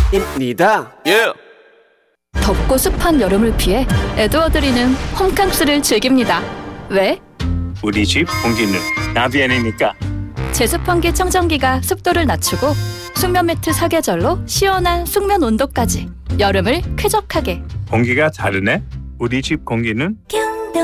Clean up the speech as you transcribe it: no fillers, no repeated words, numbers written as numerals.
입니다. 예. 덥고 습한 여름을 피해 에드워드리는 홈캉스를 즐깁니다. 왜? 우리 집 공기는 나비엔이니까. 제습환기 청정기가 습도를 낮추고 숙면 매트 사계절로 시원한 숙면 온도까지 여름을 쾌적하게. 공기가 다르네. 우리 집 공기는